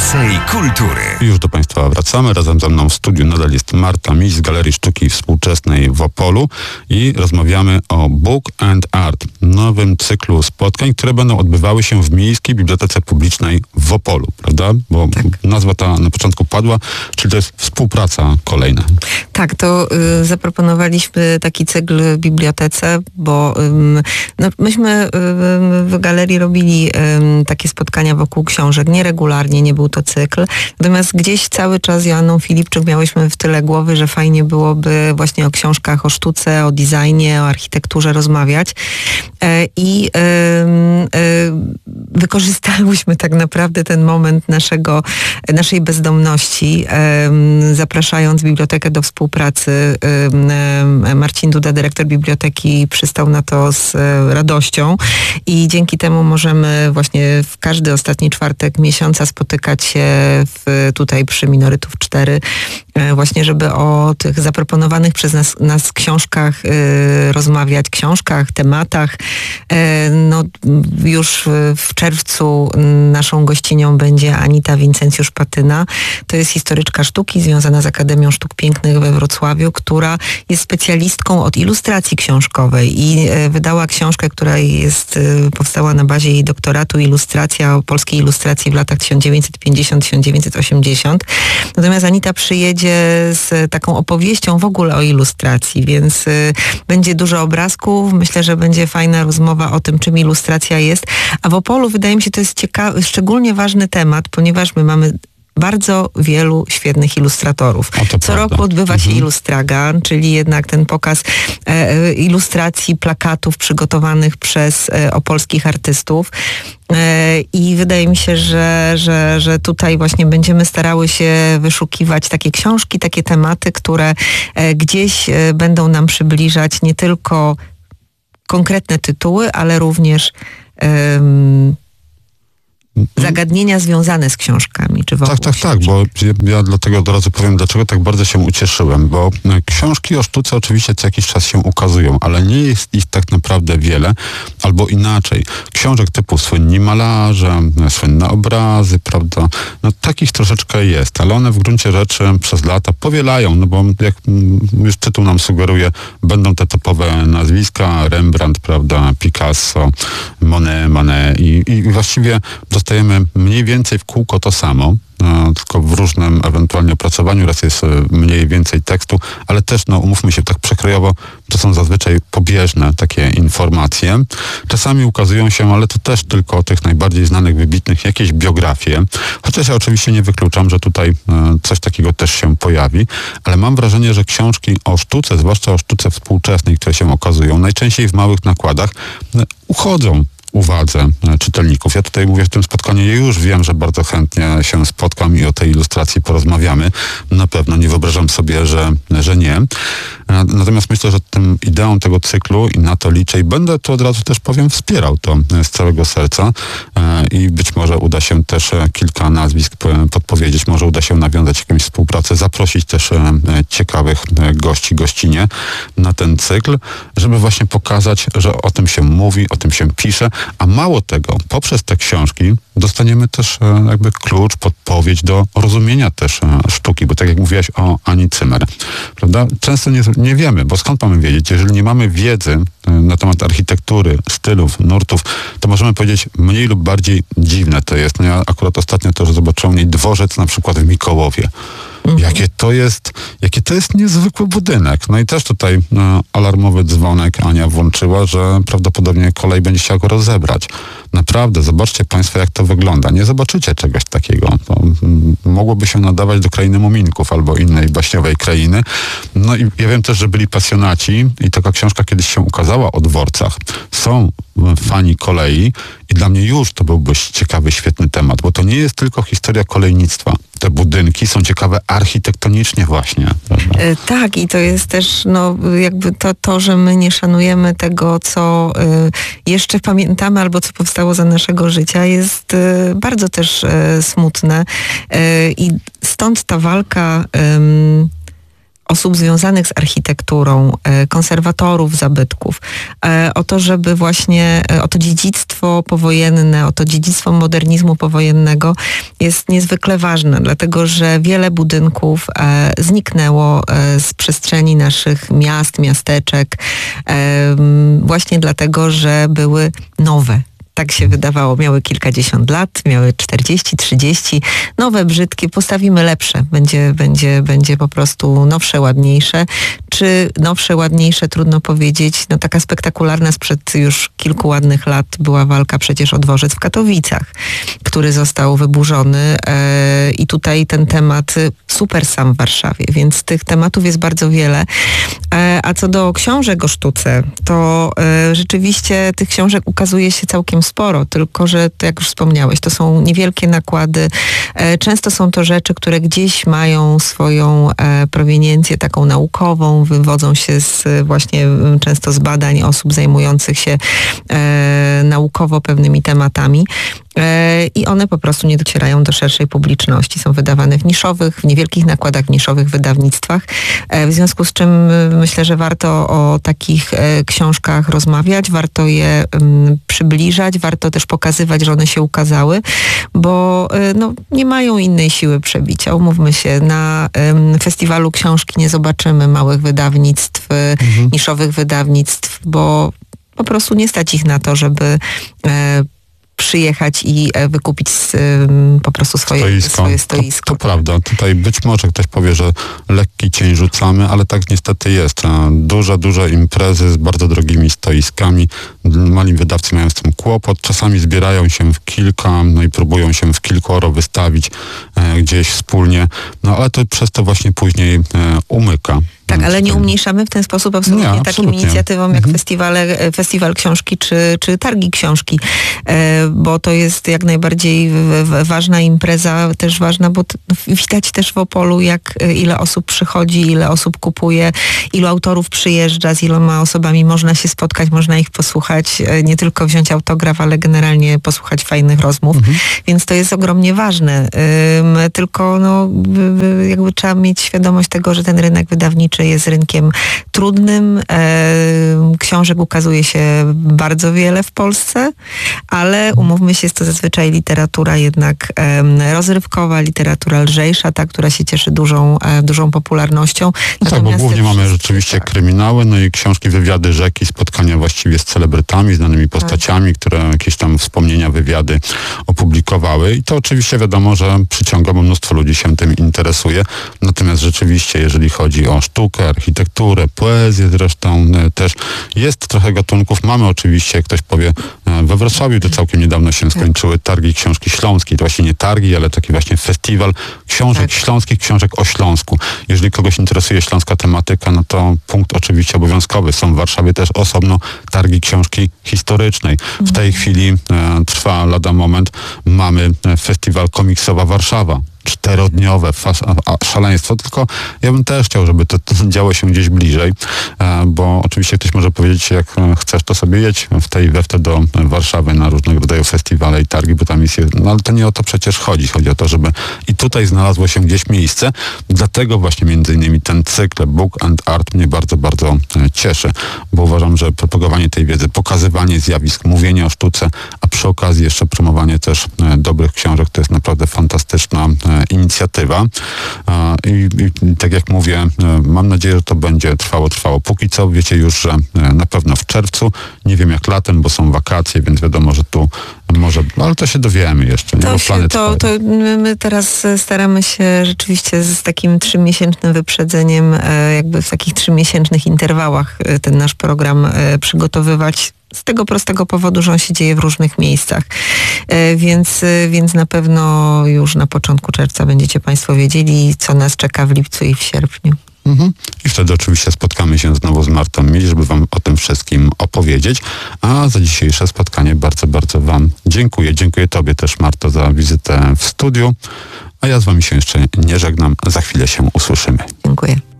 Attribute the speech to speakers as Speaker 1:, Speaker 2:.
Speaker 1: Więcej kultury.
Speaker 2: Już do Państwa wracamy. Razem ze mną w studiu nadal jest Marta Miś z Galerii Sztuki Współczesnej w Opolu i rozmawiamy o Book and Art, nowym cyklu spotkań, które będą odbywały się w Miejskiej Bibliotece Publicznej w Opolu, prawda? Bo nazwa ta na początku padła, czyli to jest współpraca kolejna.
Speaker 3: Tak, to zaproponowaliśmy taki cykl w bibliotece, bo myśmy w galerii robili takie spotkania wokół książek. Nieregularnie, nie był to cykl. Natomiast gdzieś cały czas z Joanną Filipczyk miałyśmy w tyle głowy, że fajnie byłoby właśnie o książkach, o sztuce, o designie, o architekturze rozmawiać. I wykorzystałyśmy tak naprawdę ten moment naszej bezdomności, zapraszając bibliotekę do współpracy. Marcin Duda, dyrektor biblioteki, przystał na to z radością i dzięki temu możemy właśnie w każdy ostatni czwartek miesiąca spotykać się tutaj przy Minorytów 4, właśnie żeby o tych zaproponowanych przez nas książkach rozmawiać, tematach. No, już w czerwcu naszą gościnią będzie Anita Wincencjusz-Patyna. To jest historyczka sztuki związana z Akademią Sztuk Pięknych we Wrocławiu, która jest specjalistką od ilustracji książkowej i wydała książkę, która powstała na bazie jej doktoratu, ilustracja o polskiej ilustracji w latach 1950-1980. Natomiast Anita przyjedzie z taką opowieścią w ogóle o ilustracji, więc będzie dużo obrazków. Myślę, że będzie fajna rozmowa o tym, czym ilustracja jest. A w Opolu wydaje mi się, to jest szczególnie ważny temat, ponieważ my mamy bardzo wielu świetnych ilustratorów. Co roku odbywa się Ilustragan, czyli jednak ten pokaz ilustracji plakatów przygotowanych przez opolskich artystów. I wydaje mi się, że tutaj właśnie będziemy starały się wyszukiwać takie książki, takie tematy, które gdzieś będą nam przybliżać nie tylko konkretne tytuły, ale również zagadnienia związane z książkami. Czy
Speaker 2: Tak, bo ja dlatego od razu powiem, dlaczego tak bardzo się ucieszyłem, bo książki o sztuce oczywiście co jakiś czas się ukazują, ale nie jest ich tak naprawdę wiele, albo inaczej. Książek typu słynni malarze, słynne obrazy, prawda? No takich troszeczkę jest, ale one w gruncie rzeczy przez lata powielają, no bo jak już tytuł nam sugeruje, będą te topowe nazwiska, Rembrandt, prawda, Picasso, Monet i właściwie dostajemy mniej więcej w kółko to samo, tylko w różnym ewentualnie opracowaniu, raz jest mniej więcej tekstu, ale też, no umówmy się, tak przekrojowo, to są zazwyczaj pobieżne takie informacje. Czasami ukazują się, ale to też tylko tych najbardziej znanych, wybitnych, jakieś biografie, chociaż ja oczywiście nie wykluczam, że tutaj coś takiego też się pojawi, ale mam wrażenie, że książki o sztuce, zwłaszcza o sztuce współczesnej, które się okazują, najczęściej w małych nakładach, uchodzą uwadze czytelników. Ja tutaj mówię w tym spotkaniu, ja już wiem, że bardzo chętnie się spotkam i o tej ilustracji porozmawiamy. Na pewno nie wyobrażam sobie, że nie. Natomiast myślę, że tym ideą tego cyklu i na to liczę i będę to od razu też powiem, wspierał to z całego serca i być może uda się też kilka nazwisk podpowiedzieć, może uda się nawiązać jakąś współpracę, zaprosić też ciekawych gości, gościnie na ten cykl, żeby właśnie pokazać, że o tym się mówi, o tym się pisze, a mało tego, poprzez te książki dostaniemy też jakby klucz, podpowiedź do rozumienia też sztuki, bo tak jak mówiłaś o Ani Zimmer, prawda? Często nie wiemy, bo skąd mamy wiedzieć? Jeżeli nie mamy wiedzy na temat architektury, stylów, nurtów, to możemy powiedzieć mniej lub bardziej dziwne to jest. No ja akurat ostatnio też zobaczyłem jej dworzec na przykład w Mikołowie. Jakie to jest niezwykły budynek. No i też tutaj alarmowy dzwonek Ania włączyła, że prawdopodobnie kolej będzie chciała go rozebrać. Naprawdę, zobaczcie Państwo, jak to wygląda. Nie zobaczycie czegoś takiego. To mogłoby się nadawać do Krainy Muminków albo innej baśniowej krainy. No i ja wiem też, że byli pasjonaci i taka książka kiedyś się ukazała o dworcach. Są fani kolei i dla mnie już to byłby ciekawy, świetny temat, bo to nie jest tylko historia kolejnictwa. Te budynki są ciekawe architektonicznie właśnie.
Speaker 3: Tak, i to jest też jakby to, że my nie szanujemy tego, co jeszcze pamiętamy albo co powstało za naszego życia, jest bardzo też smutne. I stąd ta walka osób związanych z architekturą, konserwatorów zabytków, o to, żeby właśnie o to dziedzictwo powojenne, o to dziedzictwo modernizmu powojennego jest niezwykle ważne, dlatego że wiele budynków zniknęło z przestrzeni naszych miast, miasteczek, właśnie dlatego, że były nowe. Tak się wydawało, miały kilkadziesiąt lat, miały 40, 30, nowe, brzydkie, postawimy lepsze, będzie po prostu nowsze, ładniejsze. Czy nowsze, ładniejsze, trudno powiedzieć. No taka spektakularna sprzed już kilku ładnych lat była walka przecież o dworzec w Katowicach, który został wyburzony i tutaj ten temat super sam w Warszawie, więc tych tematów jest bardzo wiele. A co do książek o sztuce, to rzeczywiście tych książek ukazuje się całkiem sporo, tylko że, to jak już wspomniałeś, to są niewielkie nakłady. Często są to rzeczy, które gdzieś mają swoją proweniencję taką naukową, wywodzą się właśnie często z badań osób zajmujących się naukowo pewnymi tematami. I one po prostu nie docierają do szerszej publiczności. Są wydawane w niszowych, w niewielkich nakładach, w niszowych wydawnictwach. W związku z czym myślę, że warto o takich książkach rozmawiać, warto je przybliżać, warto też pokazywać, że one się ukazały, bo no, nie mają innej siły przebicia. Umówmy się, na festiwalu książki nie zobaczymy małych wydawnictw, niszowych wydawnictw, bo po prostu nie stać ich na to, żeby przyjechać i wykupić po prostu swoje stoisko.
Speaker 2: To prawda. Tutaj być może ktoś powie, że lekki cień rzucamy, ale tak niestety jest. Duże imprezy z bardzo drogimi stoiskami. Mali wydawcy mają z tym kłopot. Czasami zbierają się w kilka, no i próbują się w kilkoro wystawić gdzieś wspólnie. No ale to przez to właśnie później umyka.
Speaker 3: Tak, ale nie umniejszamy w ten sposób absolutnie takim inicjatywom jak festiwal książki czy targi książki, bo to jest jak najbardziej ważna impreza, też ważna, bo widać też w Opolu, ile osób przychodzi, ile osób kupuje, ilu autorów przyjeżdża, z iloma osobami można się spotkać, można ich posłuchać, nie tylko wziąć autograf, ale generalnie posłuchać fajnych rozmów, więc to jest ogromnie ważne. Tylko no, jakby trzeba mieć świadomość tego, że ten rynek wydawniczy jest rynkiem trudnym. Książek ukazuje się bardzo wiele w Polsce, ale umówmy się, jest to zazwyczaj literatura jednak rozrywkowa, literatura lżejsza, ta, która się cieszy dużą popularnością.
Speaker 2: No tak, bo głównie mamy rzeczywiście kryminały, no i książki, wywiady, rzeki, spotkania właściwie z celebrytami, znanymi postaciami, które jakieś tam wspomnienia, wywiady opublikowały. I to oczywiście wiadomo, że przyciąga, bo mnóstwo ludzi się tym interesuje. Natomiast rzeczywiście, jeżeli chodzi o sztukę, architekturę, poezję zresztą też jest trochę gatunków. Mamy oczywiście, jak ktoś powie, we Wrocławiu to całkiem niedawno się skończyły targi książki śląskiej. To właśnie nie targi, ale taki właśnie festiwal książek śląskich, książek o Śląsku. Jeżeli kogoś interesuje śląska tematyka, no to punkt oczywiście obowiązkowy. Są w Warszawie też osobno targi książki historycznej. W tej chwili trwa lada moment. Mamy festiwal Komiksowa Warszawa. 4-dniowe szaleństwo, tylko ja bym też chciał, żeby to działo się gdzieś bliżej, bo oczywiście ktoś może powiedzieć, jak chcesz, to sobie jedź we wtedy do Warszawy na różnego rodzaju festiwale i targi, bo tam jest, no ale to nie o to przecież chodzi. Chodzi o to, żeby i tutaj znalazło się gdzieś miejsce. Dlatego właśnie między innymi ten cykl Book and Art mnie bardzo, bardzo cieszy, bo uważam, że propagowanie tej wiedzy, pokazywanie zjawisk, mówienie o sztuce, a przy okazji jeszcze promowanie też dobrych książek, to jest naprawdę fantastyczna inicjatywa. I tak jak mówię, mam nadzieję, że to będzie trwało. Póki co wiecie już, że na pewno w czerwcu, nie wiem jak latem, bo są wakacje, więc wiadomo, że tu może, ale to się dowiemy jeszcze.
Speaker 3: To my teraz staramy się rzeczywiście z takim 3-miesięcznym wyprzedzeniem, jakby w takich 3-miesięcznych interwałach ten nasz program przygotowywać. Z tego prostego powodu, że on się dzieje w różnych miejscach. Więc na pewno już na początku czerwca będziecie Państwo wiedzieli, co nas czeka w lipcu i w sierpniu.
Speaker 2: I wtedy oczywiście spotkamy się znowu z Martą Miś, żeby Wam o tym wszystkim opowiedzieć. A za dzisiejsze spotkanie bardzo, bardzo Wam dziękuję. Dziękuję Tobie też, Marto, za wizytę w studiu. A ja z Wami się jeszcze nie żegnam. Za chwilę się usłyszymy.
Speaker 3: Dziękuję.